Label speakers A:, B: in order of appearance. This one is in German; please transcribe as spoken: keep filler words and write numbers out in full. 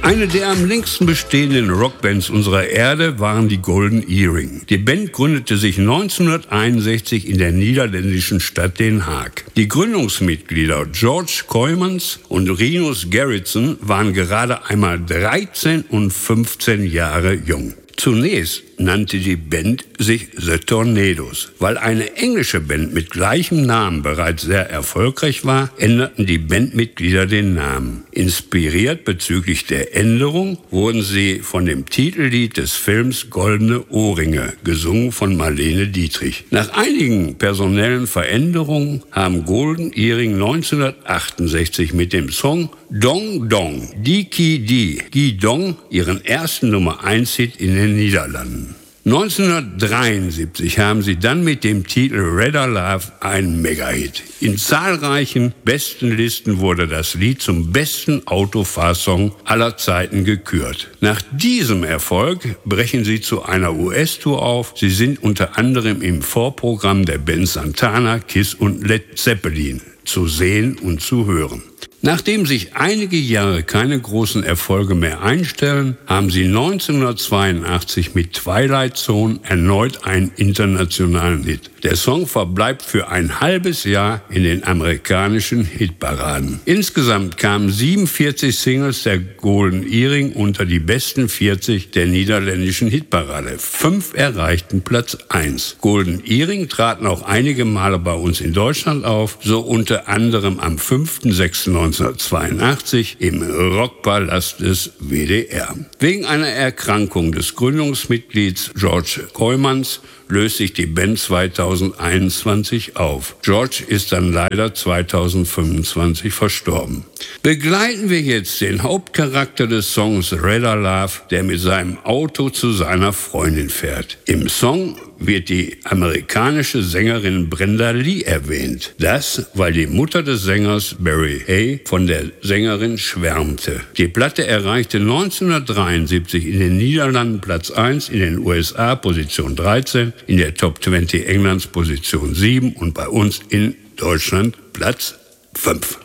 A: Eine der am längsten bestehenden Rockbands unserer Erde waren die Golden Earring. Die Band gründete sich neunzehnhunderteinundsechzig in der niederländischen Stadt Den Haag. Die Gründungsmitglieder George Kooijmans und Rinus Gerritsen waren gerade einmal dreizehn und fünfzehn Jahre jung. Zunächst nannte die Band sich The Tornadoes. Weil eine englische Band mit gleichem Namen bereits sehr erfolgreich war, änderten die Bandmitglieder den Namen. Inspiriert bezüglich der Änderung wurden sie von dem Titellied des Films Goldene Ohrringe, gesungen von Marlene Dietrich. Nach einigen personellen Veränderungen haben Golden Earring neunzehnhundertachtundsechzig mit dem Song Dong Dong, Di Ki Di, Gi Dong ihren ersten Nummer eins Hit in den Niederlanden. neunzehnhundertdreiundsiebzig haben sie dann mit dem Titel Redder Love einen Megahit. In zahlreichen Bestenlisten wurde das Lied zum besten Autofahrsong aller Zeiten gekürt. Nach diesem Erfolg brechen sie zu einer U S-Tour auf. Sie sind unter anderem im Vorprogramm der Band Santana, Kiss und Led Zeppelin zu sehen und zu hören. Nachdem sich einige Jahre keine großen Erfolge mehr einstellen, haben sie neunzehnhundertzweiundachtzig mit Twilight Zone erneut einen internationalen Hit. Der Song verbleibt für ein halbes Jahr in den amerikanischen Hitparaden. Insgesamt kamen siebenundvierzig Singles der Golden Earring unter die besten vierzig der niederländischen Hitparade. Fünf erreichten Platz eins. Golden Earring traten auch einige Male bei uns in Deutschland auf, so unter anderem am fünften sechsten neunzehnhundertzweiundachtzig im Rockpalast des W D R. Wegen einer Erkrankung des Gründungsmitglieds George Kooijmans löst sich die Band zweitausendeinundzwanzig auf. George ist dann leider zweitausendfünfundzwanzig verstorben. Begleiten wir jetzt den Hauptcharakter des Songs Redder Love, der mit seinem Auto zu seiner Freundin fährt. Im Song wird die amerikanische Sängerin Brenda Lee erwähnt. Das, weil die Mutter des Sängers Barry Hay von der Sängerin schwärmte. Die Platte erreichte neunzehnhundertdreiundsiebzig in den Niederlanden Platz eins, in den U S A Position dreizehn, in der Top zwanzig Englands Position sieben und bei uns in Deutschland Platz fünf.